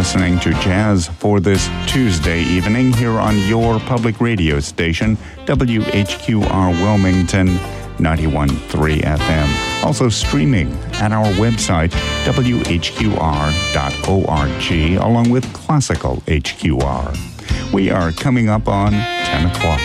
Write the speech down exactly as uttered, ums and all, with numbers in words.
listening to Jazz for this Tuesday evening here on your public radio station, W H Q R Wilmington, ninety-one point three F M. Also streaming at our website, W H Q R dot org, along with Classical H Q R. We are coming up on ten o'clock.